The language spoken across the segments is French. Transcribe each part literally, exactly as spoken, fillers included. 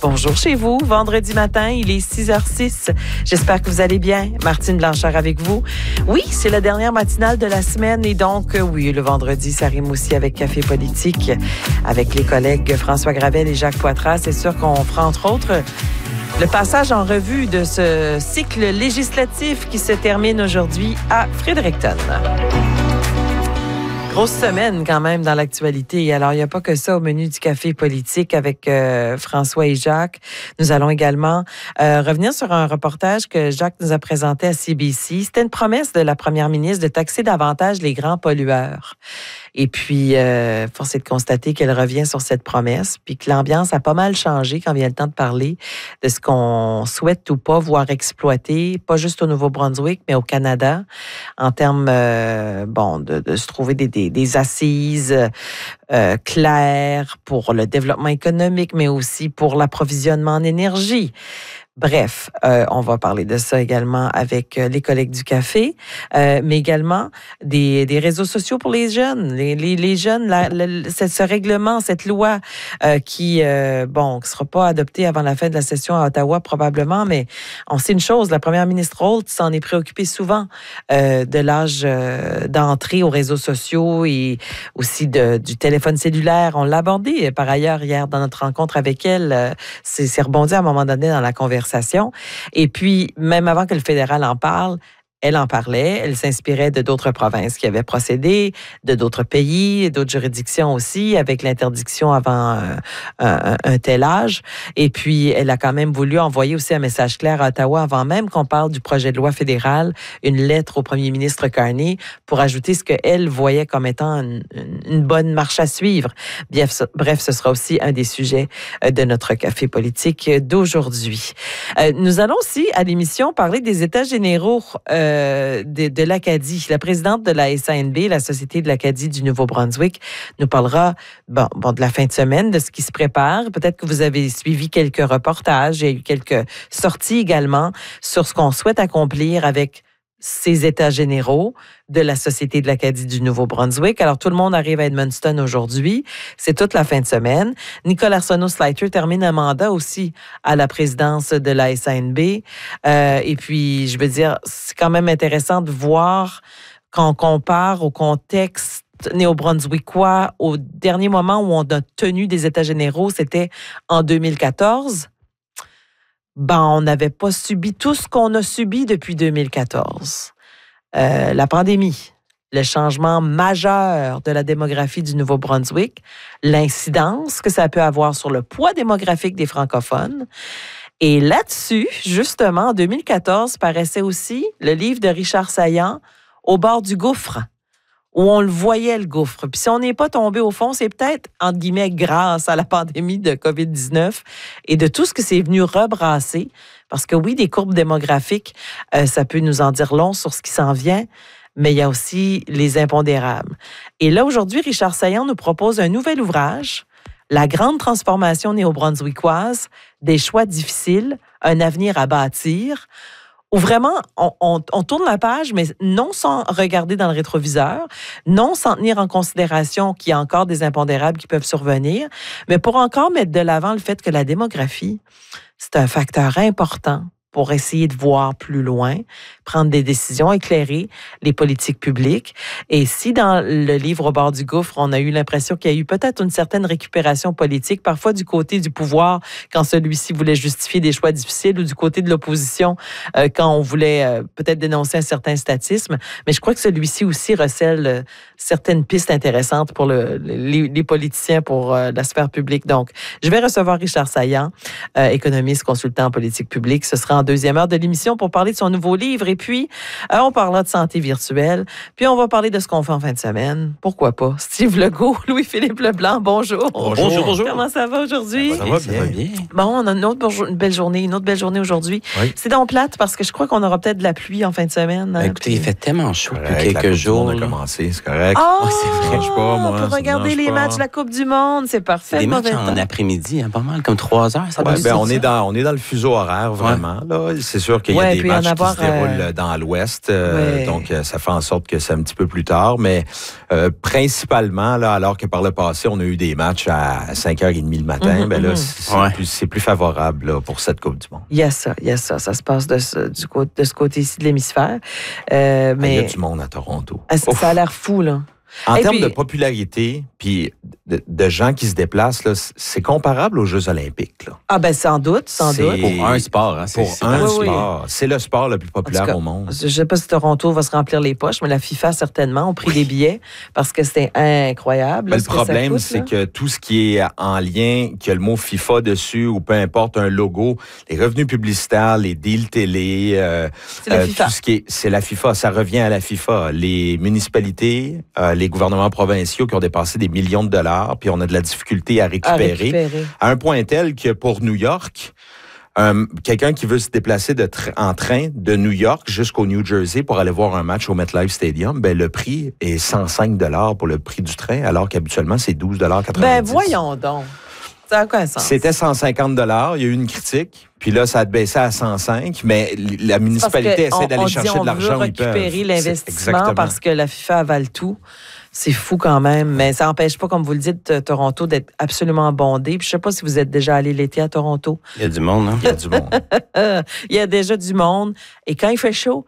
Bonjour chez vous. Vendredi matin, il est six heures six. J'espère que vous allez bien. Martine Blanchard avec vous. Oui, c'est la dernière matinale de la semaine et donc, euh, oui, le vendredi, ça rime aussi avec Café Politique, avec les collègues François Gravel et Jacques Poitras. C'est sûr qu'on fera, entre autres, le passage en revue de ce cycle législatif qui se termine aujourd'hui à Fredericton. Grosse semaine quand même dans l'actualité. Alors, il n'y a pas que ça au menu du Café Politique avec euh, François et Jacques. Nous allons également euh, revenir sur un reportage que Jacques nous a présenté à C B C. C'était une promesse de la première ministre de taxer davantage les grands pollueurs. Et puis, euh, force est de constater qu'elle revient sur cette promesse, puis que l'ambiance a pas mal changé quand vient le temps de parler de ce qu'on souhaite ou pas voir exploiter, pas juste au Nouveau-Brunswick, mais au Canada, en termes, euh, bon, de, de se trouver des, des, des assises euh, claires pour le développement économique, mais aussi pour l'approvisionnement en énergie. Bref, euh, on va parler de ça également avec euh, les collègues du café, euh, mais également des, des réseaux sociaux pour les jeunes. Les, les, les jeunes, la, la, ce, ce règlement, cette loi euh, qui, euh, bon, qui sera pas adoptée avant la fin de la session à Ottawa probablement, mais on sait une chose, la première ministre Holt s'en est préoccupée souvent euh, de l'âge euh, d'entrée aux réseaux sociaux et aussi de, du téléphone cellulaire. On l'a abordé par ailleurs hier dans notre rencontre avec elle. Euh, c'est, c'est rebondi à un moment donné dans la conversation. Et puis, même avant que le fédéral en parle, elle en parlait, elle s'inspirait de d'autres provinces qui avaient procédé, de d'autres pays, d'autres juridictions aussi, avec l'interdiction avant un, un, un tel âge. Et puis, elle a quand même voulu envoyer aussi un message clair à Ottawa avant même qu'on parle du projet de loi fédéral, une lettre au premier ministre Carney pour ajouter ce qu'elle voyait comme étant une, une bonne marche à suivre. Bref, ce sera aussi un des sujets de notre café politique d'aujourd'hui. Nous allons aussi, à l'émission, parler des États généraux euh, De, de l'Acadie. La présidente de la S A N B, la Société de l'Acadie du Nouveau-Brunswick, nous parlera bon, bon, de la fin de semaine, de ce qui se prépare. Peut-être que vous avez suivi quelques reportages. Il y a eu quelques sorties également sur ce qu'on souhaite accomplir avec ces États généraux de la Société de l'Acadie du Nouveau-Brunswick. Alors, tout le monde arrive à Edmundston aujourd'hui. C'est toute la fin de semaine. Nicolas Arsenault-Slater termine un mandat aussi à la présidence de la S A N B. Euh, et puis, je veux dire, c'est quand même intéressant de voir quand on compare au contexte néo-brunswickois, au dernier moment où on a tenu des États généraux, c'était en deux mille quatorze. Ben, on n'avait pas subi tout ce qu'on a subi depuis deux mille quatorze. Euh, la pandémie, le changement majeur de la démographie du Nouveau-Brunswick, l'incidence que ça peut avoir sur le poids démographique des francophones. Et là-dessus, justement, en deux mille quatorze, paraissait aussi le livre de Richard Saillant, Au bord du gouffre, où on le voyait, le gouffre. Puis si on n'est pas tombé au fond, c'est peut-être, entre guillemets, grâce à la pandémie de covid dix-neuf et de tout ce que c'est venu rebrasser. Parce que oui, des courbes démographiques, euh, ça peut nous en dire long sur ce qui s'en vient, mais il y a aussi les impondérables. Et là, aujourd'hui, Richard Saillant nous propose un nouvel ouvrage, La grande transformation néo-brunswickoise, des choix difficiles, un avenir à bâtir, où vraiment, on, on, on tourne la page, mais non sans regarder dans le rétroviseur, non sans tenir en considération qu'il y a encore des impondérables qui peuvent survenir, mais pour encore mettre de l'avant le fait que la démographie, c'est un facteur important pour essayer de voir plus loin, prendre des décisions, éclairer les politiques publiques. Et si dans le livre Au bord du gouffre, on a eu l'impression qu'il y a eu peut-être une certaine récupération politique, parfois du côté du pouvoir, quand celui-ci voulait justifier des choix difficiles, ou du côté de l'opposition, euh, quand on voulait euh, peut-être dénoncer un certain statisme. Mais je crois que celui-ci aussi recèle euh, certaines pistes intéressantes pour le, les, les politiciens, pour euh, la sphère publique. Donc, je vais recevoir Richard Saillant, euh, économiste, consultant en politique publique. Ce sera en deuxième heure de l'émission pour parler de son nouveau livre. Et puis, euh, on parlera de santé virtuelle. Puis, on va parler de ce qu'on fait en fin de semaine. Pourquoi pas? Steve Legault, Louis-Philippe Leblanc, bonjour. Bonjour, bonjour. bonjour. Comment ça va aujourd'hui? Ça va bien. Ça va bien. Bon, on a une autre une belle journée, une autre belle journée aujourd'hui. Oui. C'est donc plate parce que je crois qu'on aura peut-être de la pluie en fin de semaine. Ben, écoutez, puis... il fait tellement chaud correct, depuis quelques la jours. On a commencé, c'est correct. Oh, ouais, c'est vrai. Pas, moi, on peut regarder les pas. matchs de la Coupe du Monde, c'est parfait. C'est des matchs en après-midi, hein, pas mal, comme trois heures. Ça Ouais, doit ben, être on, ça. est dans, on est dans le fuseau horaire, vraiment. Ouais. là. C'est sûr qu'il y a Ouais, des puis matchs en avoir, qui se déroulent euh, dans l'Ouest, euh, ouais. donc euh, ça fait en sorte que c'est un petit peu plus tard. Mais euh, principalement, là, alors que par le passé, on a eu des matchs à cinq heures trente le matin, Mhm, ben là, mhm. c'est Ouais. plus, c'est plus favorable là, pour cette Coupe du Monde. Il y a ça, il y a ça. Ça se passe de ce, du côté, de ce côté-ci de l'hémisphère. Euh, Ah, il y a mais du monde à Toronto. ah, ça, Ouf. ça a l'air fou, là. En Et termes puis- de popularité, puis de, de gens qui se déplacent, là, c'est comparable aux Jeux olympiques. Là. Ah ben sans doute, sans C'est- doute. Pour un sport, hein, c'est- Pour c'est un Oui, oui. sport. C'est le sport le plus En tout populaire cas, au monde. Je ne sais pas si Toronto va se remplir les poches, mais la FIFA, certainement, ont pris des billets parce que c'était incroyable. Ben, là, le ce que ça problème, coûte, c'est là. que tout ce qui est en lien, qui a le mot FIFA dessus, ou peu importe, un logo, les revenus publicitaires, les deals télé, euh, C'est la euh, FIFA. tout ce qui est, c'est la FIFA, ça revient à la FIFA. Les municipalités, euh, les gouvernements provinciaux qui ont dépassé des millions de dollars, puis on a de la difficulté à À récupérer, récupérer. à un point tel que pour New York, euh, quelqu'un qui veut se déplacer de tra- en train de New York jusqu'au New Jersey pour aller voir un match au MetLife Stadium, ben le prix est cent cinq dollars pour le prix du train, alors qu'habituellement c'est douze dollars quatre-vingt-dix. Ben voyons donc. Ça a aucun sens. C'était cent cinquante dollars. Il y a eu une critique. Puis là, ça a baissé à cent cinq. Mais la municipalité Parce que essaie d'aller on- on dit chercher de l'argent où On ils veut peuvent. récupérer C'est- l'investissement exactement. parce que la FIFA avale tout. C'est fou quand même, mais ça n'empêche pas, comme vous le dites, euh, Toronto d'être absolument bondé. Puis je sais pas si vous êtes déjà allé l'été à Toronto. Il y a du monde, hein? Il y a du monde. Euh, il y a déjà du monde. Et quand il fait chaud,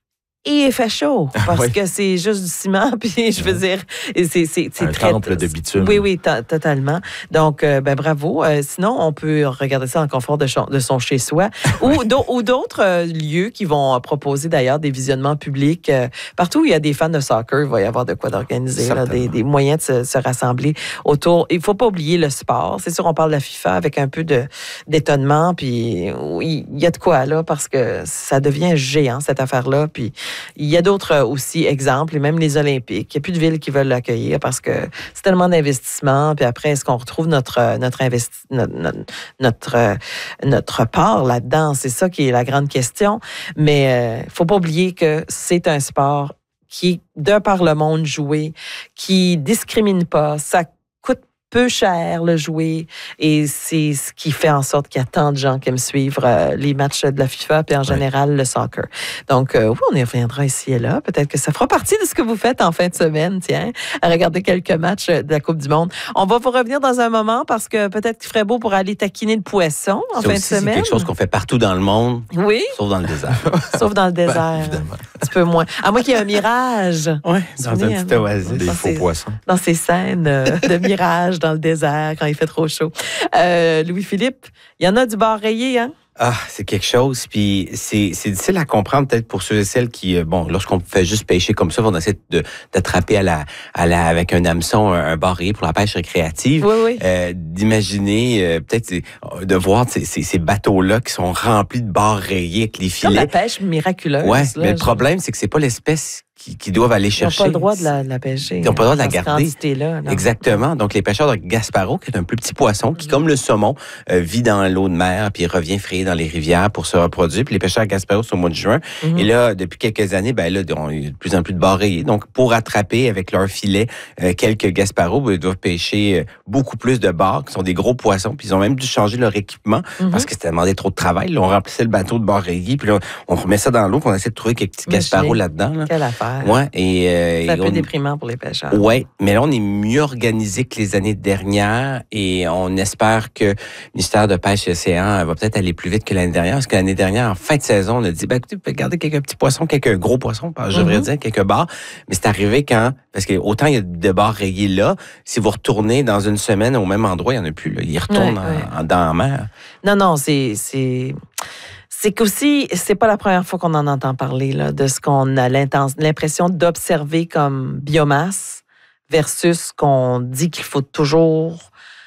il fait chaud parce oui. que c'est juste du ciment. Puis je veux dire, et c'est c'est c'est Un très temple de bitume. Oui, oui, to- totalement. Donc, euh, ben bravo. Euh, sinon, on peut regarder ça en confort de, son- de son chez-soi ou d'au- ou d'autres euh, lieux qui vont euh, proposer d'ailleurs des visionnements publics. Euh, partout où il y a des fans de soccer, il va y avoir de quoi d'organiser, là, des, des moyens de se, se rassembler autour. Il faut pas oublier le sport. C'est sûr, on parle de la FIFA avec un peu de d'étonnement, puis oui, il y a de quoi là parce que ça devient géant cette affaire-là. Puis il y a d'autres euh, aussi exemples, et même les Olympiques. Il n'y a plus de villes qui veulent l'accueillir parce que c'est tellement d'investissement. Puis après, est-ce qu'on retrouve notre euh, notre investi notre notre notre, euh, notre part là-dedans? C'est ça qui est la grande question. Mais il euh, faut pas oublier que c'est un sport qui est de par le monde joué, qui discrimine pas. Ça coûte peu cher le jouer et c'est ce qui fait en sorte qu'il y a tant de gens qui aiment suivre euh, les matchs de la FIFA puis en général le soccer. Donc euh, oui, on y reviendra ici et là. Peut-être que ça fera partie de ce que vous faites en fin de semaine, tiens, à regarder quelques matchs de la Coupe du Monde. On va vous revenir dans un moment parce que peut-être qu'il ferait beau pour aller taquiner le poisson en Ça fin de aussi, c'est semaine. quelque chose qu'on fait partout dans le monde, Oui, sauf dans le désert. sauf dans le Ben, désert. évidemment. un petit peu moins. À moins qu'il y ait un mirage. Oui, dans un Souvenez, petit hein? oasis. Des Ça, faux c'est- poissons. Dans ces scènes euh, de mirage dans le désert quand il fait trop chaud. Euh, Louis-Philippe, il y en a du bar rayé, hein? Ah, c'est quelque chose, puis c'est c'est difficile à comprendre peut-être pour ceux et celles qui, euh, bon, lorsqu'on fait juste pêcher comme ça, on essaie de d'attraper à la, à la, avec un hameçon un, un bar rayé pour la pêche récréative. Oui, oui. Euh, d'imaginer, euh, peut-être, c'est, de voir ces, ces, ces bateaux-là qui sont remplis de barres rayées avec les Comme la filets. pêche miraculeuse. Ouais, là, mais le je- problème, c'est que c'est pas l'espèce qui, qui doivent aller Ils n'ont chercher. pas le droit de la, de la pêcher. Ils n'ont pas le droit de la dans cette garder. quantité-là, non. Exactement. Donc, les pêcheurs de Gasparo, qui est un plus petit poisson, qui, comme le saumon, euh, vit dans l'eau de mer, puis revient frayer dans les rivières pour se reproduire. Puis les pêcheurs de Gasparo, c'est au mois de juin. Mhm. Et là, depuis quelques années, ben là, on a de plus en plus de barres rayées. Donc, pour attraper avec leur filet euh, quelques Gasparos, ben, ils doivent pêcher euh, beaucoup plus de barres, qui sont des gros poissons. Puis ils ont même dû changer leur équipement Mhm. parce que c'était demandé trop de travail. Là, on remplissait le bateau de barres rayées, puis là, on remet ça dans l'eau, puis on essaie de trouver quelques petits Imaginez. Gasparos là-dedans. Là. Quelle affaire. Ouais, et, euh, C'est un et peu on- déprimant pour les pêcheurs. Oui, mais là, on est mieux organisé que les années dernières et on espère que le ministère de Pêche et Océan va peut-être aller plus vite que l'année dernière. Parce que l'année dernière, en fin de saison, on a dit, ben, écoutez, vous pouvez garder quelques petits poissons, quelques gros poissons, je devrais Mhm. dire, quelques barres. Mais c'est arrivé quand, parce que autant il y a de barres rayées là, si vous retournez dans une semaine au même endroit, il n'y en a plus. Là. Ils retournent Ouais, en- ouais. en- dans la mer. Non, non, c'est... c'est... C'est qu'aussi, c'est pas la première fois qu'on en entend parler, là, de ce qu'on a l'inten- l'impression d'observer comme biomasse versus ce qu'on dit qu'il faut toujours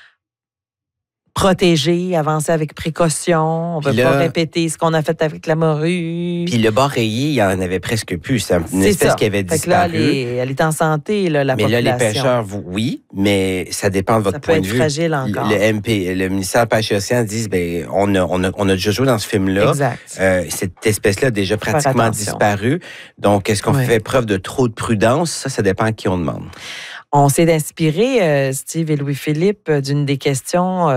protéger, avancer avec précaution. On ne veut Puis pas là- répéter ce qu'on a fait avec la morue. Puis le bar rayé, il y en avait presque plus. C'est une C'est espèce ça. qui avait Fait que là, disparu. elle est, elle est en santé, là, la mais là, population. les pêcheurs, vous, oui, mais ça dépend de votre Ça peut point être de vue. fragile encore. Le M P, le ministère de Pêche et Océan disent, ben, on a, on a, on a déjà joué dans ce film-là. Exact. Euh, cette espèce-là a déjà Faire pratiquement attention. disparu. Donc, est-ce qu'on Ouais. fait preuve de trop de prudence? Ça, ça dépend à qui on demande. On s'est inspiré, euh, Steve et Louis-Philippe, d'une des questions euh,